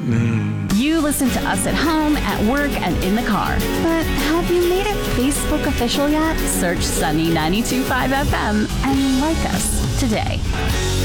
You listen to us at home, at work, and in the car. But have you made it Facebook official yet? Search Sunny 92.5 FM and like us today.